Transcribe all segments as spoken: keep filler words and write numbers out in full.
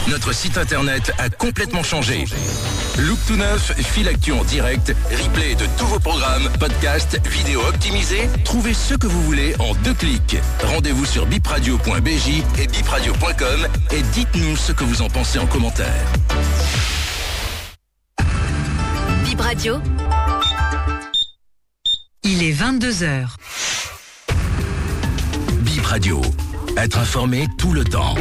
Notre site internet a complètement changé. Look tout neuf, fil actu en direct, replay de tous vos programmes, podcasts, vidéos optimisées. Trouvez ce que vous voulez en deux clics. Rendez-vous sur bip radio point b j et bip radio point com et dites-nous ce que vous en pensez en commentaire. Bip Radio. Il est vingt-deux heures. Bip Radio. Être informé tout le temps.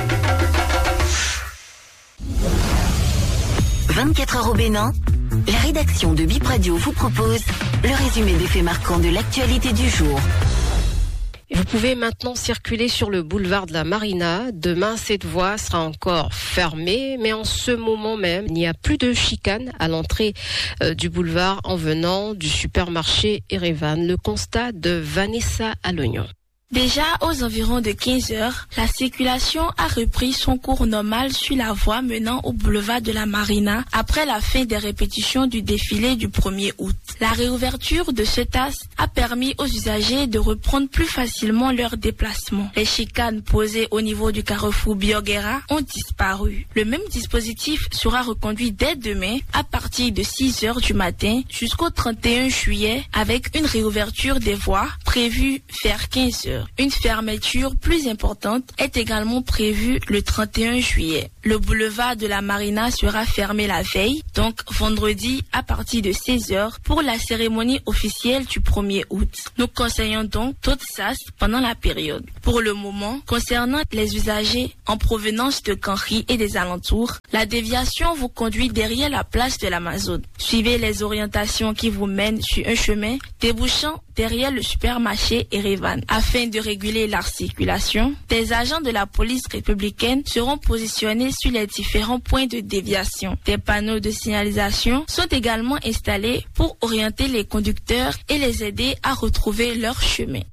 vingt-quatre heures au Bénin, la rédaction de Bip Radio vous propose le résumé des faits marquants de l'actualité du jour. Vous pouvez maintenant circuler sur le boulevard de la Marina. Demain, cette voie sera encore fermée, mais en ce moment même, il n'y a plus de chicane à l'entrée euh, du boulevard en venant du supermarché Erevan. Le constat de Vanessa Alognon. Déjà aux environs de quinze heures, la circulation a repris son cours normal sur la voie menant au boulevard de la Marina après la fin des répétitions du défilé du premier août. La réouverture de cet axe a permis aux usagers de reprendre plus facilement leur déplacement. Les chicanes posées au niveau du carrefour Bioguera ont disparu. Le même dispositif sera reconduit dès demain à partir de six heures du matin jusqu'au trente et un juillet avec une réouverture des voies prévue vers quinze heures. Une fermeture plus importante est également prévue le trente et un juillet. Le boulevard de la Marina sera fermé la veille, donc vendredi à partir de seize heures pour la cérémonie officielle du premier août. Nous conseillons donc toute sas pendant la période. Pour le moment, concernant les usagers en provenance de Canry et des alentours, la déviation vous conduit derrière la place de l'Amazone. Suivez les orientations qui vous mènent sur un chemin débouchant derrière le supermarché Erevan. Afin de réguler la circulation, des agents de la police républicaine seront positionnés sur les différents points de déviation. Des panneaux de signalisation sont également installés pour orienter les conducteurs et les aider à retrouver leur chemin.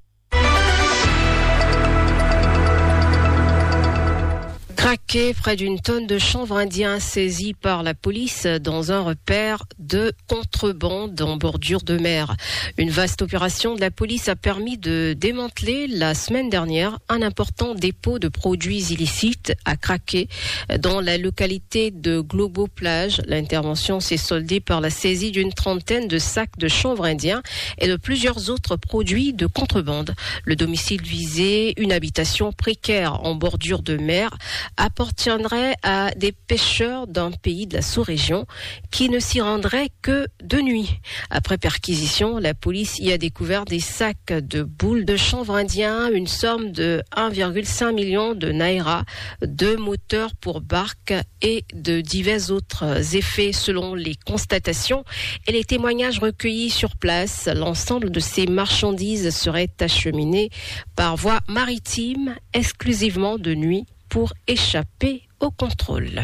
Craqué, près d'une tonne de chanvre indien saisie par la police dans un repère de contrebande en bordure de mer. Une vaste opération de la police a permis de démanteler la semaine dernière un important dépôt de produits illicites à Craqué dans la localité de Globo-Plage. L'intervention s'est soldée par la saisie d'une trentaine de sacs de chanvre indien et de plusieurs autres produits de contrebande. Le domicile visé, une habitation précaire en bordure de mer, appartiendrait à des pêcheurs d'un pays de la sous-région qui ne s'y rendraient que de nuit. Après perquisition, la police y a découvert des sacs de boules de chanvre indien, une somme de un virgule cinq million de naira, deux moteurs pour barques et de divers autres effets selon les constatations et les témoignages recueillis sur place. L'ensemble de ces marchandises serait acheminé par voie maritime exclusivement de nuit pour échapper au contrôle.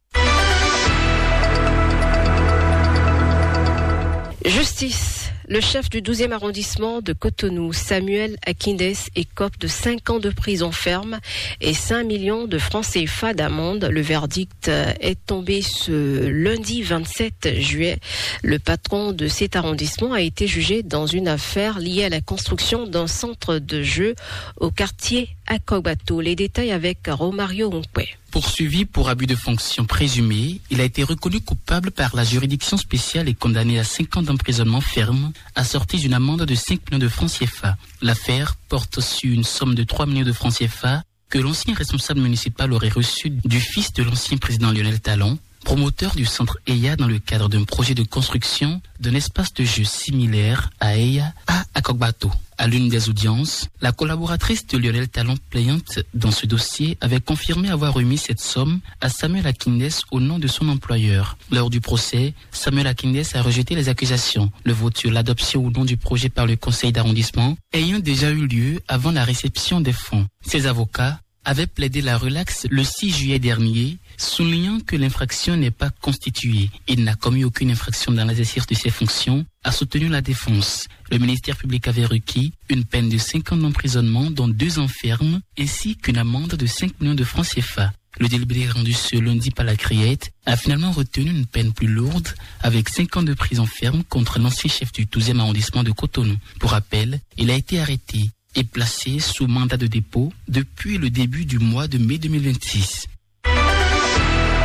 Justice. Le chef du douzième arrondissement de Cotonou, Samuel Akindes, écope de cinq ans de prison ferme et cinq millions de francs C F A d'amende. Le verdict est tombé ce lundi vingt-sept juillet. Le patron de cet arrondissement a été jugé dans une affaire liée à la construction d'un centre de jeu au quartier Akogbato. Les détails avec Romario Onkwe. Poursuivi pour abus de fonction présumé, il a été reconnu coupable par la juridiction spéciale et condamné à cinq ans d'emprisonnement ferme, assorti d'une amende de cinq millions de francs C F A. L'affaire porte sur une somme de trois millions de francs C F A que l'ancien responsable municipal aurait reçu du fils de l'ancien président Lionel Talon, promoteur du centre Eya dans le cadre d'un projet de construction d'un espace de jeu similaire à Eya à Akogbato. À l'une des audiences, la collaboratrice de Lionel Talon plaignante dans ce dossier avait confirmé avoir remis cette somme à Samuel Akindes au nom de son employeur. Lors du procès, Samuel Akindes a rejeté les accusations. Le vote sur l'adoption ou non du projet par le conseil d'arrondissement ayant déjà eu lieu avant la réception des fonds. Ses avocats avaient plaidé la relaxe le six juillet dernier, soulignant que l'infraction n'est pas constituée. Il n'a commis aucune infraction dans l'exercice de ses fonctions, a soutenu la défense. Le ministère public avait requis une peine de cinq ans d'emprisonnement, dont deux ans ferme, ainsi qu'une amende de cinq millions de francs C F A. Le délibéré rendu ce lundi par la Criette a finalement retenu une peine plus lourde, avec cinq ans de prison ferme contre l'ancien chef du douzième arrondissement de Cotonou. Pour rappel, il a été arrêté et placé sous mandat de dépôt depuis le début du mois de mai deux mille vingt-six.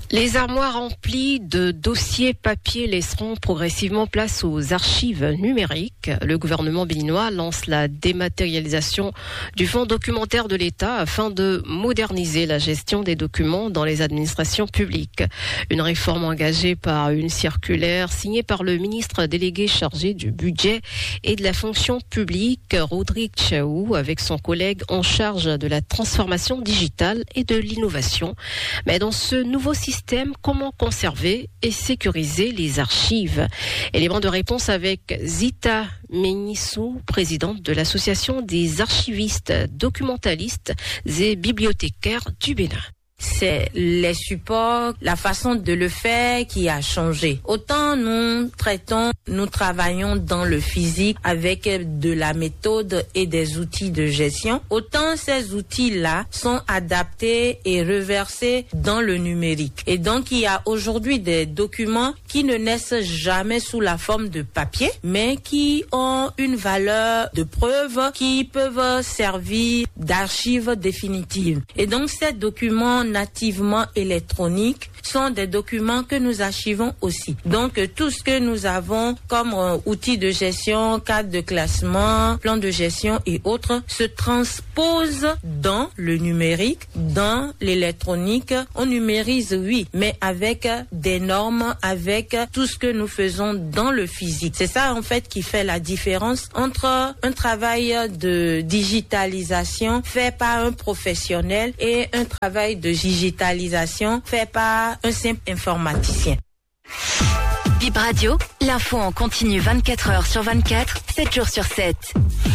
Les armoires remplies de dossiers papier laisseront progressivement place aux archives numériques. Le gouvernement béninois lance la dématérialisation du fonds documentaire de l'État afin de moderniser la gestion des documents dans les administrations publiques. Une réforme engagée par une circulaire signée par le ministre délégué chargé du budget et de la fonction publique, Rodrigue Chaou, avec son collègue en charge de la transformation digitale et de l'innovation. Mais dans ce nouveau système, comment conserver et sécuriser les archives? Élément de réponse avec Zita Menissou, présidente de l'association des archivistes, documentalistes et bibliothécaires du Bénin. C'est les supports, la façon de le faire qui a changé. Autant nous traitons, nous travaillons dans le physique avec de la méthode et des outils de gestion, autant ces outils-là sont adaptés et reversés dans le numérique. Et donc, il y a aujourd'hui des documents qui ne naissent jamais sous la forme de papier, mais qui ont une valeur de preuve, qui peuvent servir d'archives définitives. Et donc, ces documents nativement électroniques sont des documents que nous archivons aussi. Donc, tout ce que nous avons comme euh, outils de gestion, cadre de classement, plan de gestion et autres se transpose dans le numérique, dans l'électronique. On numérise, oui, mais avec des normes, avec tout ce que nous faisons dans le physique. C'est ça, en fait, qui fait la différence entre un travail de digitalisation fait par un professionnel et un travail de digitalisation fait par un simple informaticien. Bip Radio, l'info en continu vingt-quatre heures sur vingt-quatre, sept jours sur sept.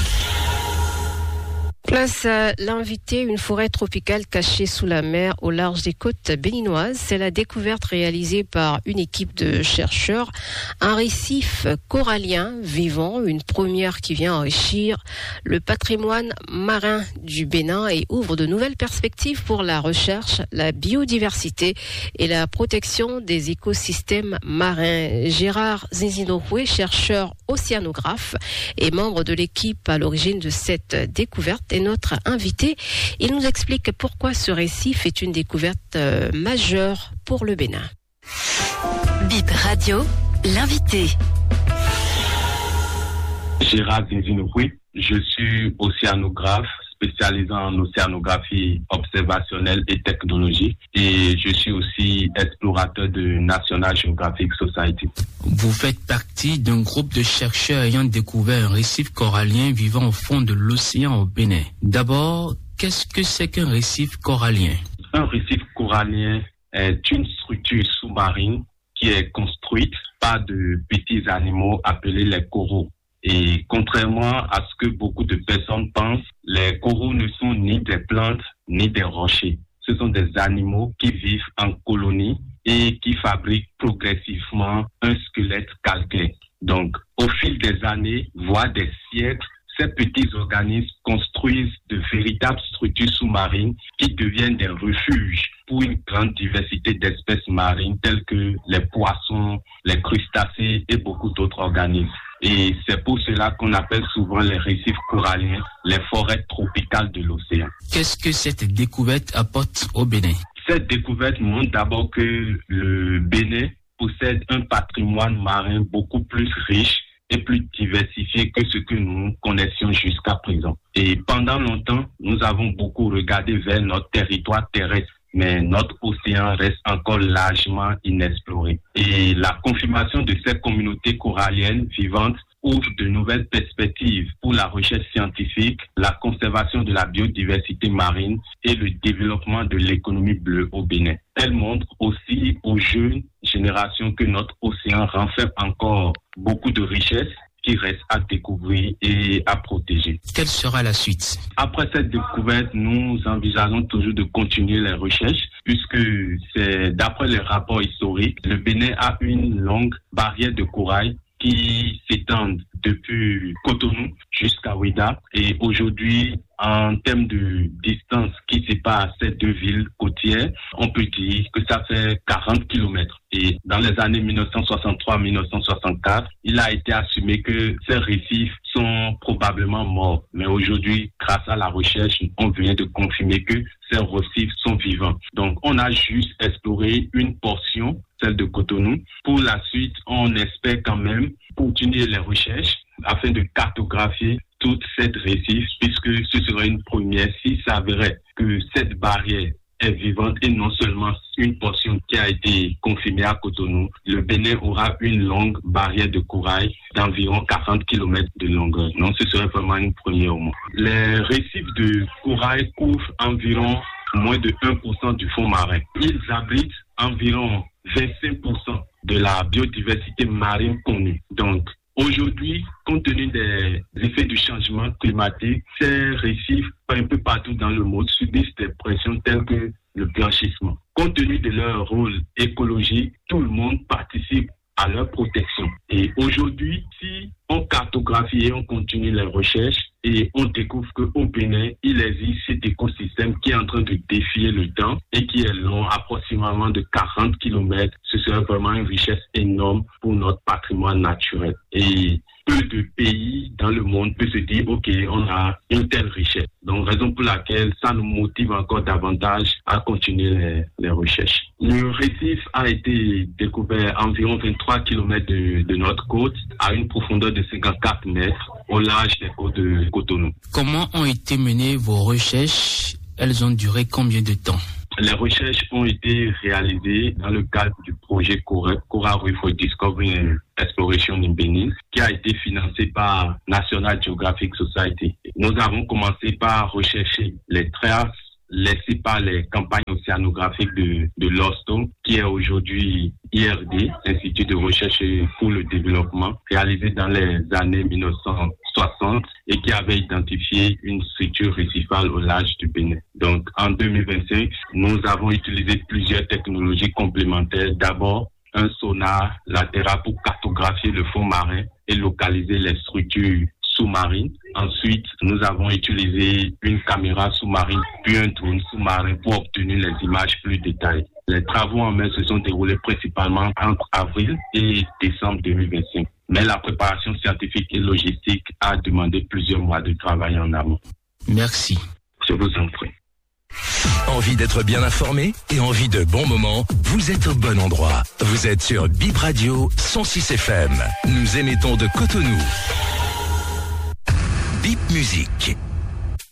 Place à l'invité, une forêt tropicale cachée sous la mer au large des côtes béninoises. C'est la découverte réalisée par une équipe de chercheurs. Un récif corallien vivant, une première qui vient enrichir le patrimoine marin du Bénin et ouvre de nouvelles perspectives pour la recherche, la biodiversité et la protection des écosystèmes marins. Gérard Zinzinokwe, chercheur océanographe et membre de l'équipe à l'origine de cette découverte, est notre invité. Il nous explique pourquoi ce récif est une découverte euh, majeure pour le Bénin. Bip Radio, l'invité. Gérard Zinzinokwe, je suis océanographe spécialisé en océanographie observationnelle et technologie et je suis aussi explorateur de National Geographic Society. Vous faites partie d'un groupe de chercheurs ayant découvert un récif corallien vivant au fond de l'océan au Bénin. D'abord, qu'est-ce que c'est qu'un récif corallien? Un récif corallien est une structure sous-marine qui est construite par de petits animaux appelés les coraux. Et contrairement à ce que beaucoup de personnes pensent, les coraux ne sont ni des plantes ni des rochers. Ce sont des animaux qui vivent en colonie et qui fabriquent progressivement un squelette calcaire. Donc, au fil des années, voire des siècles, ces petits organismes construisent de véritables structures sous-marines qui deviennent des refuges pour une grande diversité d'espèces marines telles que les poissons, les crustacés et beaucoup d'autres organismes. Et c'est pour cela qu'on appelle souvent les récifs coralliens les forêts tropicales de l'océan. Qu'est-ce que cette découverte apporte au Bénin? Cette découverte montre d'abord que le Bénin possède un patrimoine marin beaucoup plus riche et plus diversifié que ce que nous connaissions jusqu'à présent. Et pendant longtemps, nous avons beaucoup regardé vers notre territoire terrestre, mais notre océan reste encore largement inexploré. Et la confirmation de ces communautés coralliennes vivantes ouvre de nouvelles perspectives pour la recherche scientifique, la conservation de la biodiversité marine et le développement de l'économie bleue au Bénin. Elle montre aussi aux jeunes générations que notre océan renferme encore beaucoup de richesses qui reste à découvrir et à protéger. Quelle sera la suite? Après cette découverte, nous envisageons toujours de continuer les recherches puisque c'est d'après les rapports historiques, le Bénin a une longue barrière de corail qui s'étend depuis Cotonou jusqu'à Ouida et aujourd'hui En termes de distance qui sépare ces deux villes côtières, on peut dire que ça fait quarante kilomètres. Et dans les années mille neuf cent soixante-trois à mille neuf cent soixante-quatre, il a été assumé que ces récifs sont probablement morts. Mais aujourd'hui, grâce à la recherche, on vient de confirmer que ces récifs sont vivants. Donc, on a juste exploré une portion, celle de Cotonou. Pour la suite, on espère quand même continuer les recherches afin de cartographier toute cette récif, puisque ce serait une première s'il s'avérait que cette barrière est vivante et non seulement une portion qui a été confirmée à Cotonou. Le Bénin aura une longue barrière de corail d'environ quarante kilomètres de longueur. Donc ce serait vraiment une première au monde. Les récifs de corail couvrent environ moins de un pour cent du fond marin. Ils abritent environ vingt-cinq pour cent de la biodiversité marine connue. Donc, aujourd'hui, compte tenu des effets du changement climatique, ces récifs, un peu partout dans le monde, subissent des pressions telles que le blanchissement. Compte tenu de leur rôle écologique, tout le monde participe à leur protection. Et aujourd'hui, si on cartographie et on continue les recherches, et on découvre qu'au Bénin, il existe cet écosystème qui est en train de défier le temps et qui est long, approximativement de quarante kilomètres. Ce serait vraiment une richesse énorme pour notre patrimoine naturel. Et peu de pays dans le monde peuvent se dire, OK, on a une telle richesse. Donc, raison pour laquelle ça nous motive encore davantage à continuer les, les recherches. Le récif a été découvert à environ vingt-trois kilomètres de, de notre côte, à une profondeur de cinquante-quatre mètres, au large des côtes de Cotonou. Comment ont été menées vos recherches? Elles ont duré combien de temps? Les recherches ont été réalisées dans le cadre du projet Coral Reef for Discovery and Exploration in Benin, qui a été financé par National Geographic Society. Nous avons commencé par rechercher les traces laissées par les campagnes océanographiques de, de l'OSTO, qui est aujourd'hui I R D, Institut de recherche pour le développement, réalisé dans les années mille neuf cent soixante et qui avait identifié une structure récifale au large du Bénin. Donc, en deux mille vingt-cinq, nous avons utilisé plusieurs technologies complémentaires. D'abord, un sonar latéral pour cartographier le fond marin et localiser les structures sous-marines. Ensuite, nous avons utilisé une caméra sous-marine puis un drone sous-marin pour obtenir les images plus détaillées. Les travaux en mer se sont déroulés principalement entre avril et décembre deux mille vingt-cinq. Mais la préparation scientifique et logistique a demandé plusieurs mois de travail en amont. Merci. Je vous en prie. Envie d'être bien informé et envie de bons moments? Vous êtes au bon endroit. Vous êtes sur Bip Radio cent six F M. Nous émettons de Cotonou. Bip Musique.